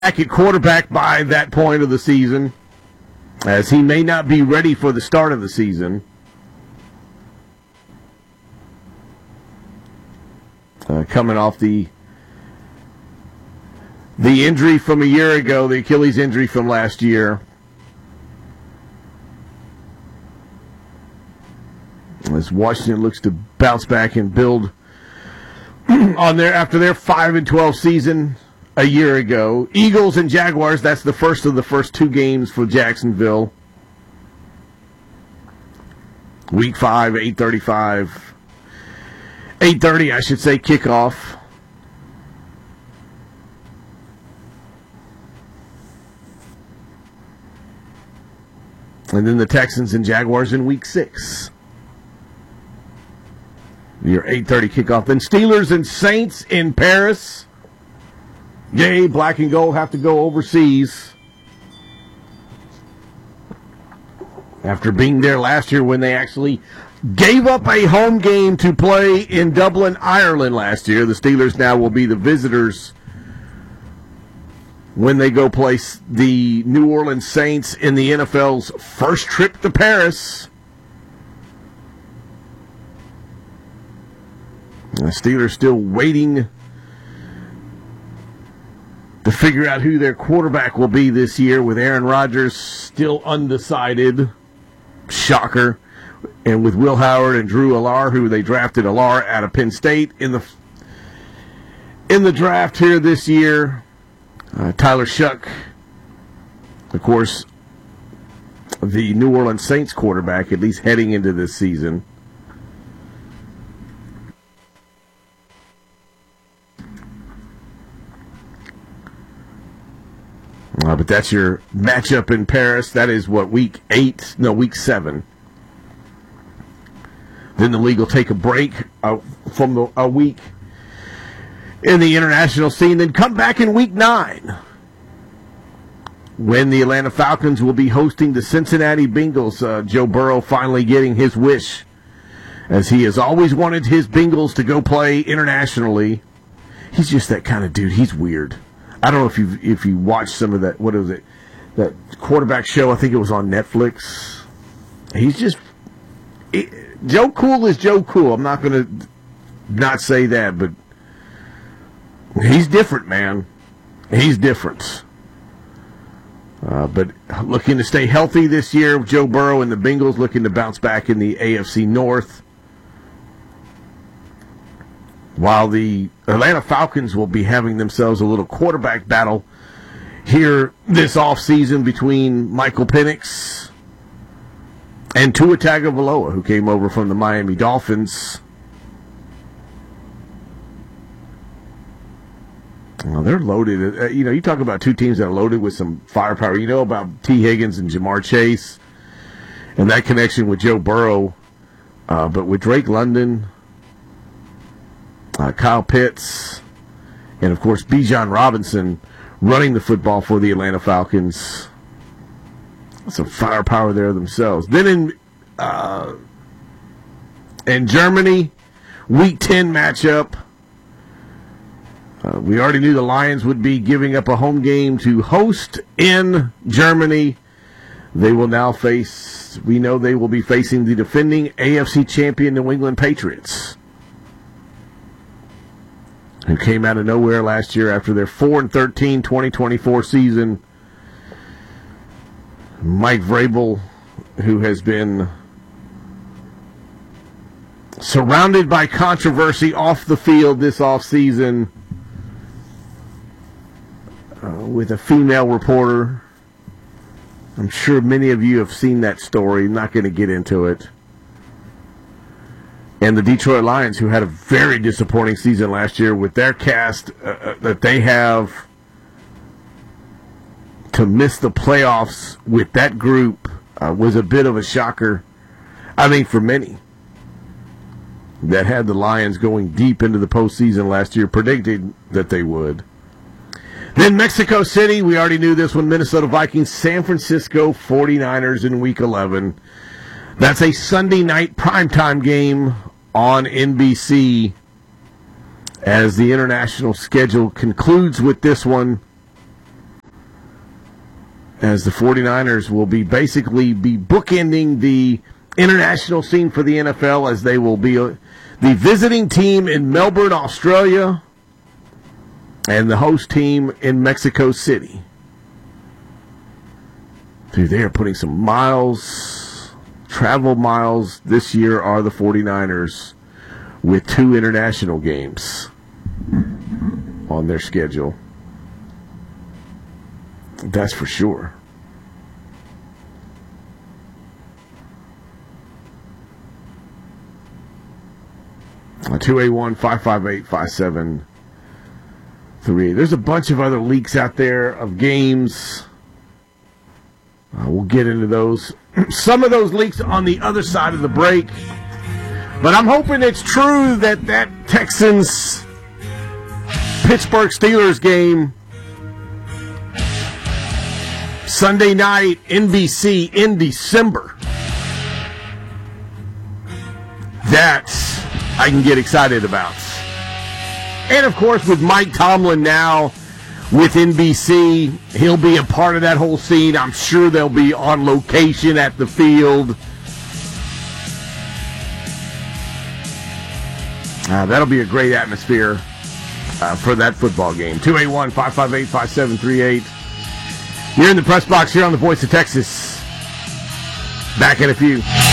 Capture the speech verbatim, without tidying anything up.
back at quarterback by that point of the season, as he may not be ready for the start of the season. Uh, coming off the the injury from a year ago, the Achilles injury from last year. As Washington looks to bounce back and build on their after their five and twelve season a year ago. Eagles and Jaguars, that's the first of the first two games for Jacksonville. Week five, eight thirty-five. eight thirty, I should say, kickoff. And then the Texans and Jaguars in week six. Your eight thirty kickoff. Then Steelers and Saints in Paris. Yay, black and gold have to go overseas. After being there last year when they actually gave up a home game to play in Dublin, Ireland last year, the Steelers now will be the visitors when they go play the New Orleans Saints in the N F L's first trip to Paris. The Steelers still waiting to figure out who their quarterback will be this year, with Aaron Rodgers still undecided. Shocker. And with Will Howard and Drew Allar, who they drafted Allar out of Penn State in the in the draft here this year. Uh, Tyler Shuck, of course, the New Orleans Saints quarterback, at least heading into this season. Uh, but that's your matchup in Paris. That is what, week eight? No, week seven. Then the league will take a break uh, from the, a week in the international scene, then come back in week nine, when the Atlanta Falcons will be hosting the Cincinnati Bengals. Uh, Joe Burrow finally getting his wish, as he has always wanted his Bengals to go play internationally. He's just that kind of dude. He's weird. I don't know if you if you watched some of that, what is it, that quarterback show, I think it was on Netflix. He's just, it, Joe Cool is Joe Cool. I'm not going to not say that, but he's different, man. He's different. Uh, but looking to stay healthy this year, Joe Burrow and the Bengals looking to bounce back in the A F C North. While the Atlanta Falcons will be having themselves a little quarterback battle here this offseason between Michael Penix and Tua Tagovailoa, who came over from the Miami Dolphins. Well, they're loaded. Uh, you know, you talk about two teams that are loaded with some firepower. You know about T. Higgins and Jamar Chase and that connection with Joe Burrow. Uh, but with Drake London, uh, Kyle Pitts, and, of course, Bijan Robinson running the football for the Atlanta Falcons, some firepower there themselves. Then in uh, in Germany, Week ten matchup. Uh, we already knew the Lions would be giving up a home game to host in Germany. They will now face, we know they will be facing the defending A F C champion New England Patriots, who came out of nowhere last year after their four and thirteen twenty twenty-four season. Mike Vrabel, who has been surrounded by controversy off the field this offseason, Uh, with a female reporter. I'm sure many of you have seen that story. I'm not going to get into it. And the Detroit Lions, who had a very disappointing season last year with their cast uh, that they have, to miss the playoffs with that group uh, was a bit of a shocker, I think, for many that had the Lions going deep into the postseason last year, predicted that they would. Then Mexico City, we already knew this one, Minnesota Vikings, San Francisco forty-niners in Week eleven. That's a Sunday night primetime game on N B C as the international schedule concludes with this one. as the 49ers will be basically be bookending the international scene for the N F L, as they will be a, the visiting team in Melbourne, Australia, and the host team in Mexico City. Dude, they are putting some miles, travel miles this year are the 49ers with two international games on their schedule. That's for sure. two eight one, five five eight, five seven three. There's a bunch of other leaks out there of games. Uh, we'll get into those. Some of those leaks on the other side of the break. But I'm hoping it's true that that Texans-Pittsburgh Steelers game Sunday night, N B C, in December, that I can get excited about. And, of course, with Mike Tomlin now with N B C, he'll be a part of that whole scene. I'm sure they'll be on location at the field. Uh, that'll be a great atmosphere uh, for that football game. two eight one, five five eight, five seven three eight. You're in the press box here on the Voice of Texas. Back in a few.